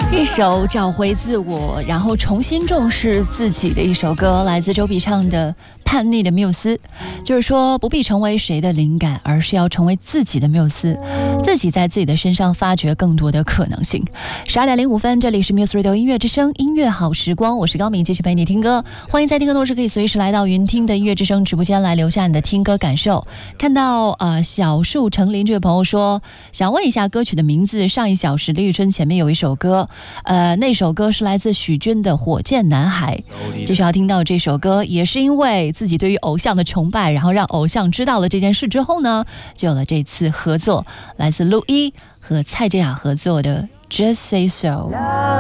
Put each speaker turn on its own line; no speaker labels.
一首找回自我，然后重新重视自己的一首歌，来自周笔畅的《叛逆的缪斯》。就是说，不必成为谁的灵感，而是要成为自己的缪斯，自己在自己的身上发掘更多的可能性。12:05，这里是 Muse Radio 音乐之声，音乐好时光，我是高敏，继续陪你听歌。欢迎在听歌同时可以随时来到云听的音乐之声直播间来留下你的听歌感受。看到小树成林这位朋友说，想问一下歌曲的名字。上一小时李宇春前面有一首歌，那首歌是来自许君的《火箭男孩》。继续要听到这首歌，也是因为自己对于偶像的崇拜，然后让偶像知道了这件事之后呢，就有了这次合作，来自陆一和蔡健雅合作的《Just Say So》。